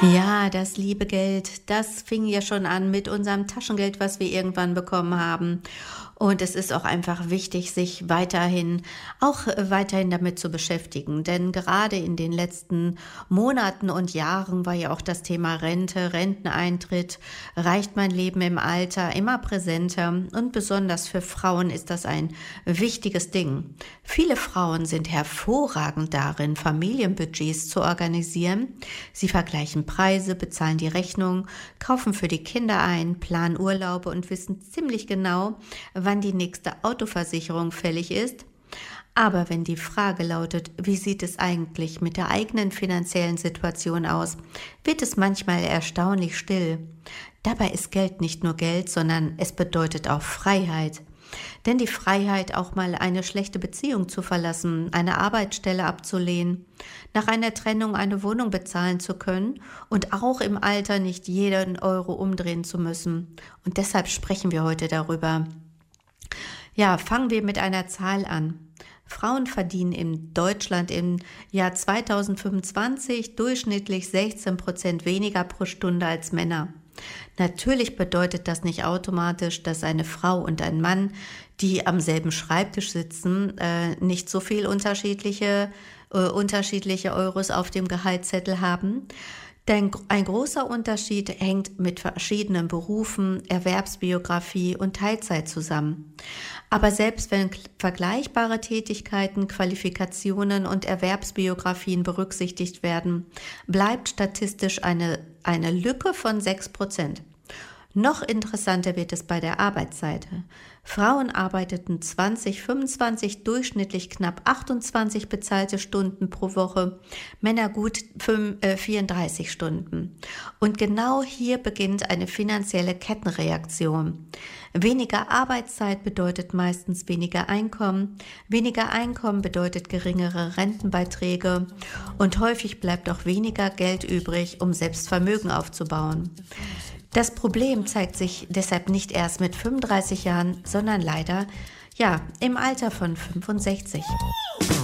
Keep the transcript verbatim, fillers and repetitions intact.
Ja, das liebe Geld, das fing ja schon an mit unserem Taschengeld, was wir irgendwann bekommen haben. Und es ist auch einfach wichtig, sich weiterhin, auch äh, weiterhin damit zu beschäftigen. Denn gerade in den letzten Monaten und Jahren war ja auch das Thema Rente, Renteneintritt, reicht mein Leben im Alter immer präsenter. Und besonders für Frauen ist das ein wichtiges Ding. Viele Frauen sind hervorragend darin, Familienbudgets zu organisieren. Sie vergleichen Preise, bezahlen die Rechnung, kaufen für die Kinder ein, planen Urlaube und wissen ziemlich genau, wann die nächste Autoversicherung fällig ist. Aber wenn die Frage lautet, wie sieht es eigentlich mit der eigenen finanziellen Situation aus, wird es manchmal erstaunlich still. Dabei ist Geld nicht nur Geld, sondern es bedeutet auch Freiheit. Denn die Freiheit, auch mal eine schlechte Beziehung zu verlassen, eine Arbeitsstelle abzulehnen, nach einer Trennung eine Wohnung bezahlen zu können und auch im Alter nicht jeden Euro umdrehen zu müssen. Und deshalb sprechen wir heute darüber. Ja, fangen wir mit einer Zahl an. Frauen verdienen in Deutschland im Jahr zweitausendfünfundzwanzig durchschnittlich sechzehn Prozent weniger pro Stunde als Männer. Natürlich bedeutet das nicht automatisch, dass eine Frau und ein Mann, die am selben Schreibtisch sitzen, äh, nicht so viel unterschiedliche, äh, unterschiedliche Euros auf dem Gehaltszettel haben. Denn ein großer Unterschied hängt mit verschiedenen Berufen, Erwerbsbiografie und Teilzeit zusammen. Aber selbst wenn vergleichbare Tätigkeiten, Qualifikationen und Erwerbsbiografien berücksichtigt werden, bleibt statistisch eine, eine Lücke von sechs Prozent. Noch interessanter wird es bei der Arbeitsseite. Frauen arbeiteten zwanzig fünfundzwanzig durchschnittlich knapp achtundzwanzig bezahlte Stunden pro Woche, Männer gut vierunddreißig Stunden. Und genau hier beginnt eine finanzielle Kettenreaktion. Weniger Arbeitszeit bedeutet meistens weniger Einkommen, weniger Einkommen bedeutet geringere Rentenbeiträge und häufig bleibt auch weniger Geld übrig, um selbst Vermögen aufzubauen. Das Problem zeigt sich deshalb nicht erst mit fünfunddreißig Jahren, sondern leider, ja, im Alter von fünfundsechzig.